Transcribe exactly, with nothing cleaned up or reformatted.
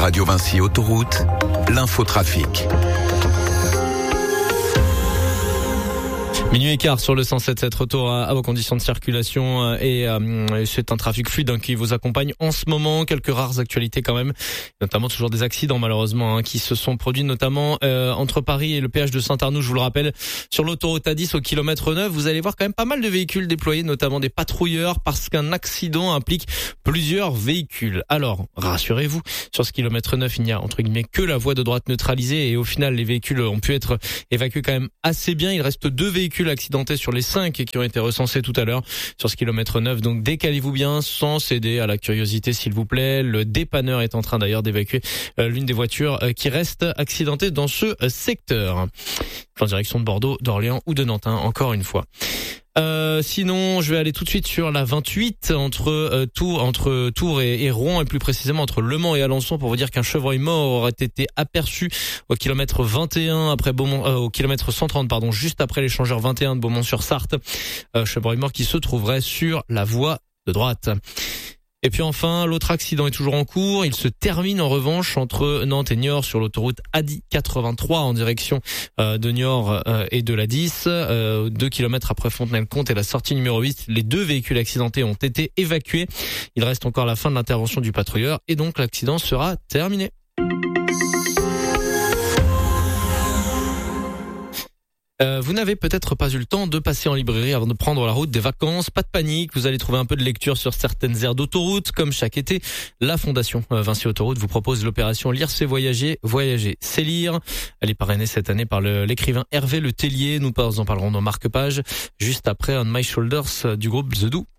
Radio Vinci Autoroute, l'infotrafic. Minuit et quart sur le cent sept sept, retour à, à vos conditions de circulation et euh, c'est un trafic fluide hein, qui vous accompagne en ce moment. Quelques rares actualités quand même, notamment toujours des accidents malheureusement hein, qui se sont produits notamment euh, entre Paris et le péage de Saint-Arnoux. Je vous le rappelle, sur l'autoroute A dix au kilomètre neuf, vous allez voir quand même pas mal de véhicules déployés, notamment des patrouilleurs, parce qu'un accident implique plusieurs véhicules. Alors, rassurez-vous, sur ce kilomètre neuf, il n'y a entre guillemets que la voie de droite neutralisée et au final, les véhicules ont pu être évacués quand même assez bien. Il reste deux véhicules accidentés sur les cinq qui ont été recensés tout à l'heure sur ce kilomètre neuf. Donc décalez-vous bien sans céder à la curiosité s'il vous plaît. Le dépanneur est en train d'ailleurs d'évacuer euh, l'une des voitures euh, qui reste accidentée dans ce euh, secteur. En direction de Bordeaux, d'Orléans ou de Nantes, hein, encore une fois. Euh, sinon, je vais aller tout de suite sur la vingt-huit entre euh, Tours, entre Tours et, et Rouen, et plus précisément entre Le Mans et Alençon, pour vous dire qu'un chevreuil mort aurait été aperçu au kilomètre vingt et un après Beaumont, euh, au kilomètre cent trente, pardon, juste après l'échangeur vingt et un de Beaumont-sur-Sarthe. Euh, chevreuil mort qui se trouverait sur la voie de droite. Et puis enfin, l'autre accident est toujours en cours. Il se termine en revanche entre Nantes et Niort sur l'autoroute A D I quatre-vingt-trois en direction euh, de Niort euh, et de la dix. Euh, deux kilomètres après Fontenay-le-Comte et la sortie numéro huit, les deux véhicules accidentés ont été évacués. Il reste encore la fin de l'intervention du patrouilleur et donc l'accident sera terminé. Euh, vous n'avez peut-être pas eu le temps de passer en librairie avant de prendre la route des vacances. Pas de panique, vous allez trouver un peu de lecture sur certaines aires d'autoroute. Comme chaque été, la Fondation Vinci Autoroute vous propose l'opération Lire c'est voyager, voyager c'est lire. Elle est parrainée cette année par le, l'écrivain Hervé Le Tellier. Nous en parlerons dans Marque-Page juste après On My Shoulders du groupe The Do.